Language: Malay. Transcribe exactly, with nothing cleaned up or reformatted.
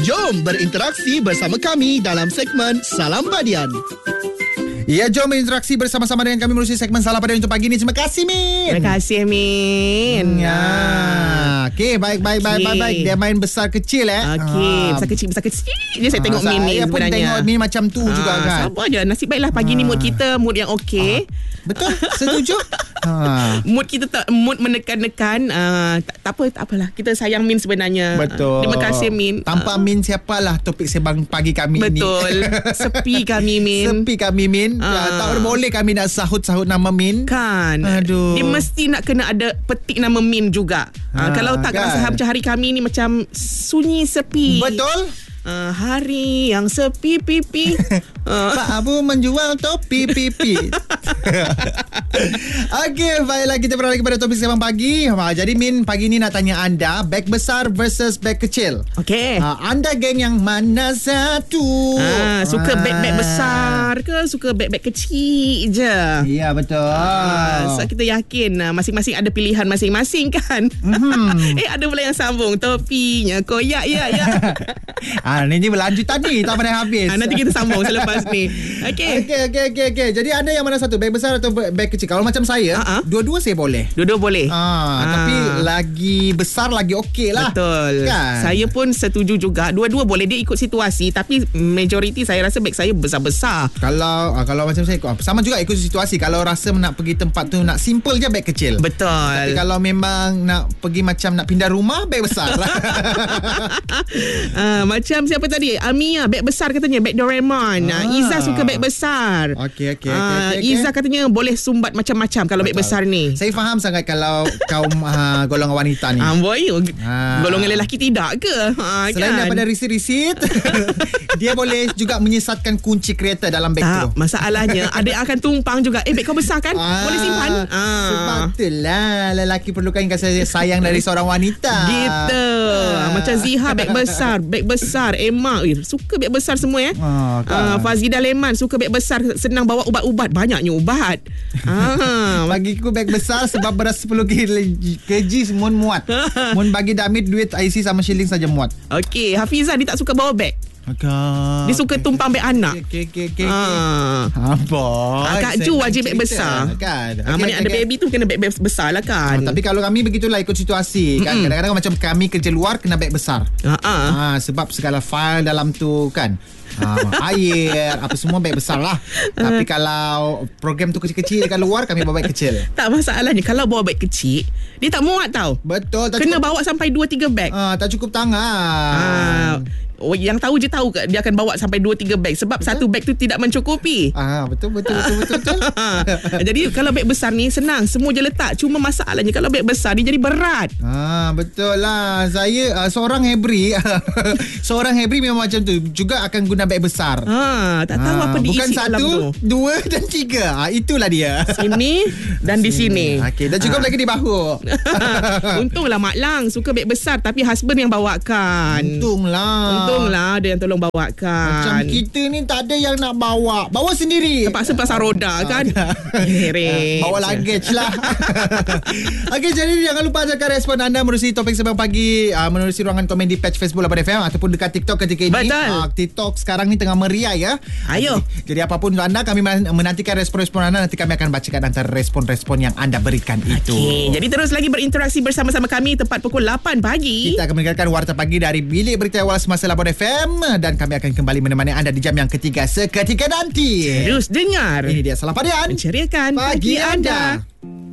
Jom berinteraksi bersama kami dalam segmen Salam Padian. Ya, jom berinteraksi bersama-sama dengan kami melalui segmen Salam Padian untuk pagi ini. Terima kasih, Min. Terima kasih, Min. Ya. Okey, baik, baik, baik, baik, baik. Dia main besar kecil eh. Okey, Ah. besar kecil, besar kecil. Dia saya tengok Ah, Min ni saya pun sebenarnya. tengok Min macam tu juga kan. Sabar je. Nasib baiklah pagi ni mood kita mood yang okey. Betul, setuju. Ha. Mood kita tak mood menekan-nekan. Uh, tak, tak apa, tak apalah. Kita sayang Min sebenarnya. Betul. Terima kasih, Min. Tanpa Ah. Min siapalah topik sebang pagi kami ini. Betul. Sepi kami, Min. Sepi kami, Min. Ah. Tak boleh kami nak sahut-sahut nama Min. Kan. Aduh. Dia mesti nak kena ada petik nama Min juga. Ha, Ha, kalau tak kan? rasa macam hari kami ni macam sunyi sepi. Betul. Uh, hari yang sepi pipi. uh. Pak Abu menjual topi pipi. Okey, baiklah kita beralih kepada topik sebang pagi. Ha, jadi Min, pagi ni nak tanya anda, beg besar versus beg kecil. Okey. Ha, anda geng yang mana satu? Ah, suka Ah. beg-beg besar ke suka beg-beg kecil je? Ya, betul. Ah, so kita yakin ah, masing-masing ada pilihan masing-masing kan. Mhm. eh ada pula yang sambung topinya koyak ya ya. Ah, ni je berlanjutan ni, tak pernah habis. ah, nanti kita sambung selepas ni. Okey. Okey, okey, okey, okey. Jadi anda yang mana satu, beg besar atau beg kecil? Kalau macam saya, Ah, ah. dua-dua saya boleh. Dua-dua boleh. Ah, Ah. tapi lagi besar lagi okey lah. Betul. Kan? Saya pun setuju juga. Dua-dua boleh, dia ikut situasi, tapi majoriti saya rasa beg saya besar-besar. Kalau ah, kalau macam saya ikut, sama juga ikut situasi. Kalau rasa nak pergi tempat tu nak simple je, beg kecil. Betul. Tapi kalau memang nak pergi macam nak pindah rumah, beg besar lah. Ah, macam siapa tadi? Amia beg besar katanya, beg Doraemon. Ah. Ah. Iza suka beg besar. Okey, okey, okey, Ah, okey, okey. Iza katanya boleh sumbat macam-macam kalau beg besar ni. Saya faham sangat kalau kaum uh, golongan wanita ni. Ah, boy, Ah. golongan lelaki tidak ke? Ha, Selain kan? daripada risit-risit, dia boleh juga menyesatkan kunci kereta dalam beg tu. Tak, masalahnya ada yang akan tumpang juga. Eh, beg kau besar kan? Ah, Boleh simpan? Ah. Sebab itulah lelaki perlukan kasih sayang dari seorang wanita. Gitu. Ah. Macam Ziha beg besar, beg besar. Emma eh, suka beg besar semua ya. Ah, kan. Ah, Fazidah Leman suka beg besar, senang bawa ubat-ubat, banyaknya ubat. ah, Bagiku beg besar sebab beras sepuluh kg mun muat. Mun bagi damit duit I C sama shilling saja muat. Okey, Hafizah dia tak suka bawa beg. Agak. Dia suka tumpang beg anak. Okey, okey, okey. Ah. Apa? Ah, Kak Ju wajib beg besar. Kan. Ah, Okey, mana okey, ada okey. baby tu kena beg besar lah kan. Ah, tapi kalau kami begitulah ikut situasi kan. Kadang-kadang macam kami kerja luar kena beg besar. Ah, ah. Ah, sebab segala file dalam tu kan. Ah, air apa semua beg besar lah. Tapi kalau program tu kecil-kecil dekat luar, kami bawa beg kecil. Tak, masalahnya kalau bawa beg kecil, dia tak muat tau. Betul, tak Kena cukup, bawa sampai dua tiga beg. ah, tak cukup tangan. Ah, oh, yang tahu je tahu dia akan bawa sampai dua tiga beg sebab betul? Satu beg tu tidak mencukupi. Ah, betul betul betul betul. betul. Jadi kalau beg besar ni senang, semua je letak. Cuma masalahnya kalau beg besar dia jadi berat. Ah, betul lah. Saya uh, seorang Hebri, seorang Hebri memang macam tu. Juga akan guna beg besar. Ha, tak tahu Ah, apa diisi bukan dalam satu, tu. dua dan tiga. Ah, itulah dia. Sini dan di sini. Okey, dan cukup Ah. lagi di bahu. Untunglah Mak Lang suka beg besar tapi husband yang bawakan. Untunglah. Untunglah dia yang tolong bawakan. Macam kita ni tak ada yang nak bawa. Bawa sendiri. Terpaksa pasang roda kan. Heret. Bawa luggage lah. Okey, jadi jangan lupa ajarkan respon anda menerusi topik sebang pagi uh, menerusi ruangan komen di page Facebook Lapan F M ataupun dekat TikTok ketika ini. Betul. Uh, TikTok sekarang ni tengah meriah ya. Ayo. Jadi, jadi apapun anda, kami menantikan respon-respon anda. Nanti kami akan bacakan antara respon-respon yang anda berikan itu. Okay, jadi terus lagi berinteraksi bersama-sama kami tepat pukul lapan pagi. Kita akan mendengarkan Warta Pagi dari Bilik Berita Awal Semasa Lapan F M dan kami akan kembali menemani anda di jam yang ketiga seketika nanti. Terus dengar. Ini dia Salam Padian. Menceriakan pagi, Pagi anda. anda.